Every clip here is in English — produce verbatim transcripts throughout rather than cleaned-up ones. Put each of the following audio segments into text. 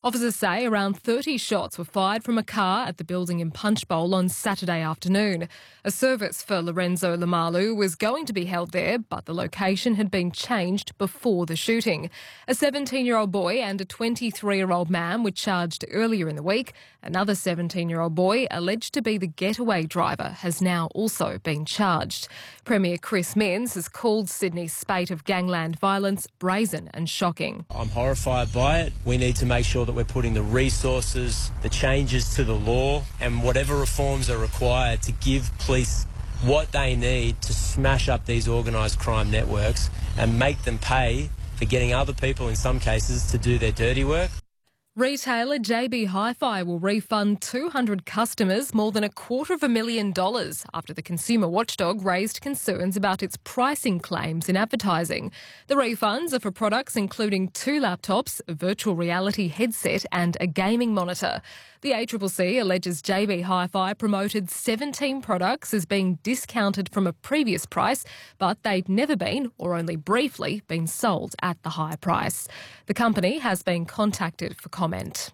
Officers say around thirty shots were fired from a car at the building in Punchbowl on Saturday afternoon. A service for Lorenzo Lamalu was going to be held there, but the location had been changed before the shooting. A seventeen-year-old boy and a twenty-three-year-old man were charged earlier in the week. Another seventeen-year-old boy, alleged to be the getaway driver, has now also been charged. Premier Chris Minns has called Sydney's spate of gangland violence brazen and shocking. I'm horrified by it. We need to make sure that we're putting the resources, the changes to the law and whatever reforms are required to give police what they need to smash up these organised crime networks and make them pay for getting other people, in some cases, to do their dirty work. Retailer J B Hi-Fi will refund two hundred customers more than a quarter of a million dollars after the consumer watchdog raised concerns about its pricing claims in advertising. The refunds are for products including two laptops, a virtual reality headset and a gaming monitor. The A C C C alleges J B Hi-Fi promoted seventeen products as being discounted from a previous price, but they'd never been, or only briefly, been sold at the high price. The company has been contacted for comment.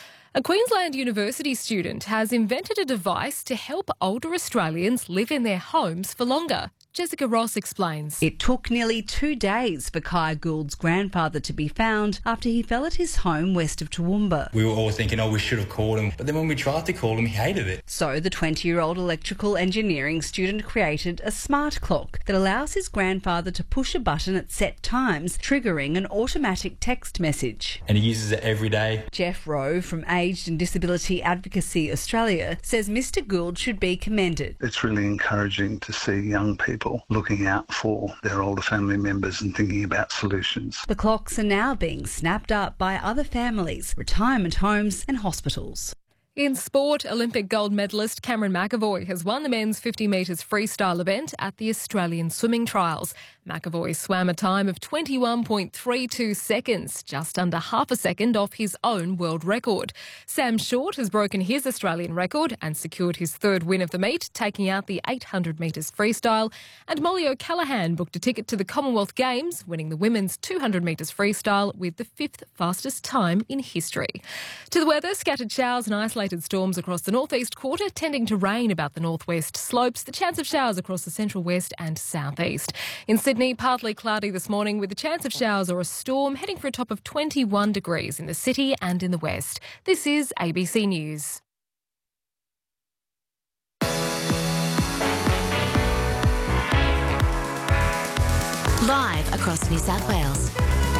A Queensland University student has invented a device to help older Australians live in their homes for longer. Jessica Ross explains. It took nearly two days for Kai Gould's grandfather to be found after he fell at his home west of Toowoomba. We were all thinking, oh, we should have called him. But then when we tried to call him, he hated it. So the twenty-year-old electrical engineering student created a smart clock that allows his grandfather to push a button at set times, triggering an automatic text message. And he uses it every day. Jeff Rowe from Aged and Disability Advocacy Australia says Mister Gould should be commended. It's really encouraging to see young people looking out for their older family members and thinking about solutions. The clocks are now being snapped up by other families, retirement homes and hospitals. In sport, Olympic gold medalist Cameron McAvoy has won the men's fifty metres freestyle event at the Australian Swimming Trials. McAvoy swam a time of twenty-one point three two seconds, just under half a second off his own world record. Sam Short has broken his Australian record and secured his third win of the meet, taking out the eight hundred metres freestyle. And Molly O'Callaghan booked a ticket to the Commonwealth Games, winning the women's two hundred metres freestyle with the fifth fastest time in history. To the weather, scattered showers and isolated storms across the northeast quarter, tending to rain about the northwest slopes. The chance of showers across the central west and southeast. In Sydney, partly cloudy this morning with the chance of showers or a storm, heading for a top of twenty-one degrees in the city and in the west. This is A B C News. Live across New South Wales.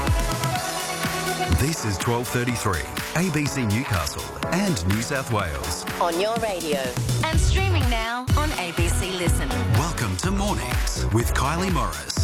This is twelve thirty-three, A B C Newcastle and New South Wales. On your radio. And streaming now on A B C Listen. Welcome to Mornings with Kylie Morris.